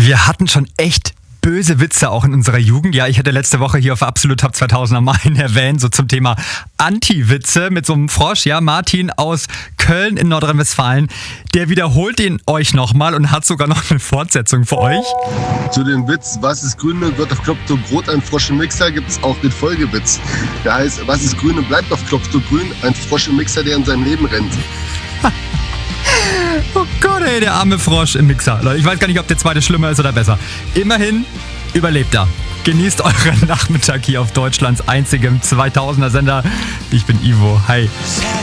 Wir hatten schon echt böse Witze auch in unserer Jugend. Ja, ich hatte letzte Woche hier auf Absolut Top 2000 mal einen erwähnt, so zum Thema Anti-Witze mit so einem Frosch. Ja, Martin aus Köln in Nordrhein-Westfalen, der wiederholt den euch nochmal und hat sogar noch eine Fortsetzung für euch. Zu dem Witz, was ist grün und wird auf Knopfdruck rot, ein Frosch im Mixer, gibt es auch den Folgewitz. Der heißt, was ist grün und bleibt auf Knopfdruck grün, ein Frosch im Mixer, der in seinem Leben rennt. Oh Gott, ey, der arme Frosch im Mixer. Leute, ich weiß gar nicht, ob der zweite schlimmer ist oder besser. Immerhin überlebt er. Genießt euren Nachmittag hier auf Deutschlands einzigem 2000er Sender. Ich bin Ivo. Hi.